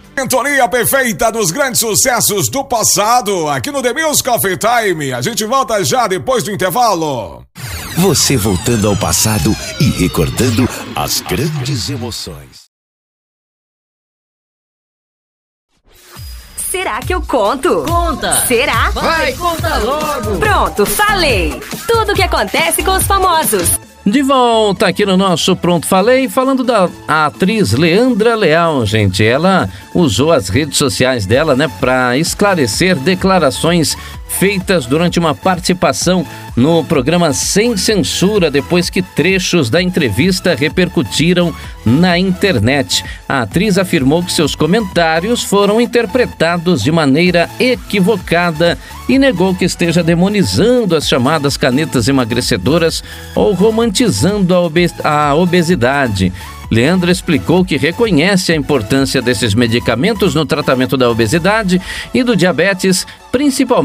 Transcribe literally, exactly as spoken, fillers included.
Sintonia perfeita dos grandes sucessos do passado, aqui no The Music Coffee Time. A gente volta já depois do intervalo. Você voltando ao passado e recordando as grandes emoções. Será que eu conto? Conta! Será? Vai, conta logo! Pronto, falei! Tudo o que acontece com os famosos. De volta aqui no nosso Pronto Falei, falando da atriz Leandra Leal, gente. Ela usou as redes sociais dela, né, para esclarecer declarações feitas durante uma participação no programa Sem Censura, depois que trechos da entrevista repercutiram na internet. A atriz afirmou que seus comentários foram interpretados de maneira equivocada e negou que esteja demonizando as chamadas canetas emagrecedoras ou romantizando a, obes- a obesidade. Leandra explicou que reconhece a importância desses medicamentos no tratamento da obesidade e do diabetes, principalmente